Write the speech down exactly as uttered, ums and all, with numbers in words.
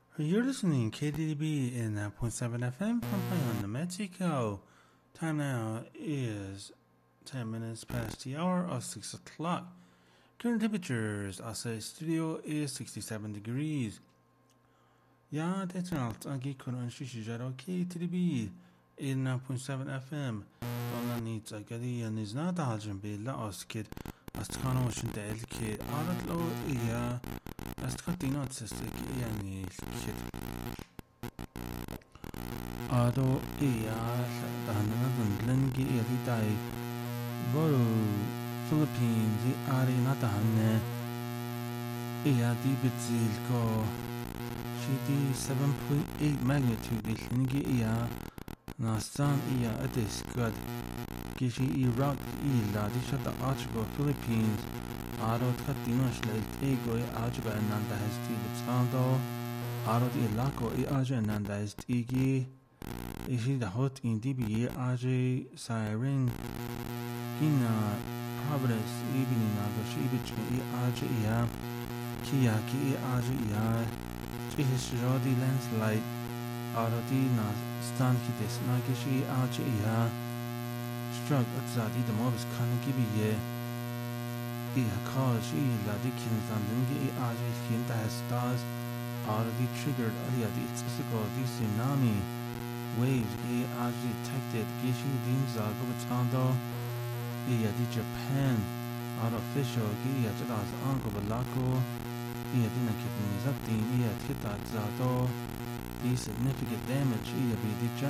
You're listening K D B in nine point seven F M from Bayonne, New Mexico. Time now is ten minutes past the hour of six o'clock. Current temperatures outside studio is sixty-seven degrees. Ja, det är allt. Jag kunde shishijaro K D B in nine point seven F M. Donna needs a gadi and is not a haljan billa oskid. Astkano washin del kid. Arat lo iya. Astkatino tsistik yani kid. Ado iya. Dahana dundlengi iritai. Boru Philippines i ari natahane. Iya di bitzil ko. Shidi seven point eight magnitude ilnigi iya. Nastan iya adis good. Gishi Iraq illa di shada archbo Philippines. Aro tkatino shlait ego i archba ananda hesti bitzando. Aro di ilako i arja ananda hestigi. Ishi da hot in dibi i arja siren. Gina Providence evening nago shibichka i arja iya. Kiyaki i arja iya. Chihis rodi landslide. Aro di nas stan kides nagishi arja iya. Struck at Zadi the Mobs Kanaki ye. The Hakash e la the kins and lingi e aji kinta has stars already triggered Aliadi Tsiko the tsunami. Waves e aji detected Gishi Dinza Gubitando. E di Japan. Artificial Gia Jadas Uncle Balako. E dina kitten is up the e at Kita Zato. The significant damage e be the